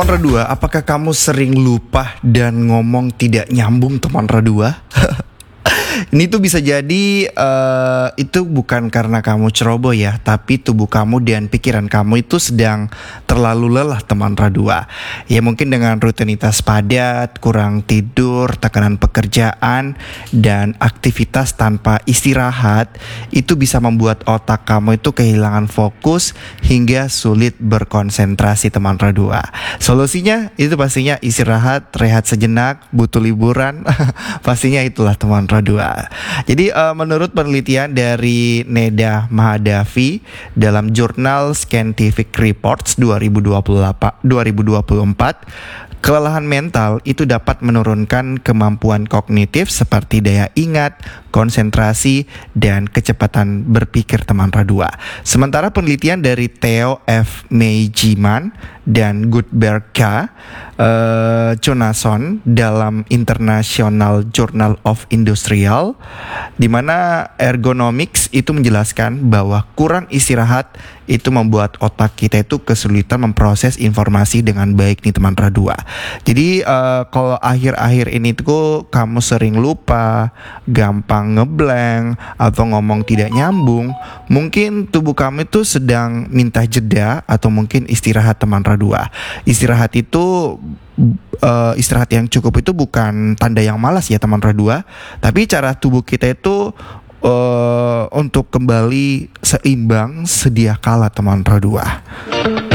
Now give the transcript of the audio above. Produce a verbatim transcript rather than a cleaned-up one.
Teman Radua, apakah kamu sering lupa dan ngomong tidak nyambung teman Radua? Ini tuh bisa jadi uh, itu bukan karena kamu ceroboh ya, tapi tubuh kamu dan pikiran kamu itu sedang terlalu lelah teman Radua. Ya mungkin dengan rutinitas padat, kurang tidur, tekanan pekerjaan, dan aktivitas tanpa istirahat, itu bisa membuat otak kamu itu kehilangan fokus hingga sulit berkonsentrasi teman Radua. Solusinya itu pastinya istirahat, rehat sejenak, butuh liburan. Pastinya itulah teman Radua. Jadi uh, menurut penelitian dari Neda Mahadavi dalam jurnal Scientific Reports dua ribu dua puluh empat, kelelahan mental itu dapat menurunkan kemampuan kognitif seperti daya ingat, konsentrasi, dan kecepatan berpikir teman Radua. Sementara penelitian dari Theo F. Meijiman dan Gutberg K. Uh, Jonason dalam International Journal of Industrial, di mana ergonomics itu menjelaskan bahwa kurang istirahat itu membuat otak kita itu kesulitan memproses informasi dengan baik nih teman Radua. Jadi uh, kalau akhir-akhir ini tuh kamu sering lupa, gampang ngeblank, atau ngomong tidak nyambung, mungkin tubuh kamu itu sedang minta jeda atau mungkin istirahat teman Radua. Istirahat itu uh, istirahat yang cukup itu bukan tanda yang malas ya teman Radua, tapi cara tubuh kita itu uh, untuk kembali seimbang sedia kala teman Radua.